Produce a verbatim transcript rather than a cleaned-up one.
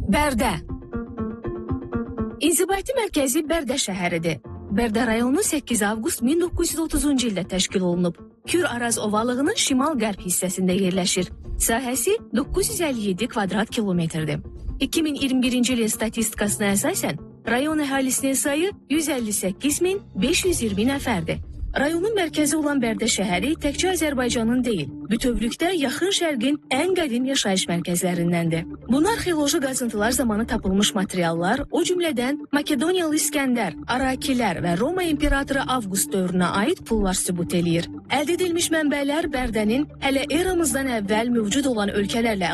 Bərdə. İnzibati mərkəzi Bərdə şəhəridir. Bərdə rayonu səkkiz avqust min doqquz yüz otuzuncu ildə təşkil olunub. Kür-Araz ovalığının şimal-qərb hissəsində yerləşir. Sahəsi doqquz yüz əlli yeddi kvadrat kilometrdir. iki min iyirmi birinci ilin statistikasına əsasən rayon əhalisinin sayı yüz əlli səkkiz min beş yüz iyirmi nəfərdir. Rayonun mərkəzi olan Bərdə şəhəri təkcə Azərbaycanın deyil, bütövlükdə yaxın şərqin ən qədim yaşayış mərkəzlərindəndir. Bunlar arxeoloji qazıntılar zamanı tapılmış materiallar, o cümlədən Makedoniyalı İskəndər, Arakilər və Roma imperatoru Avqust dövrünə aid pullar sübut eləyir. Əldə edilmiş mənbələr Bərdənin hələ eramızdan əvvəl mövcud olan ölkələrlə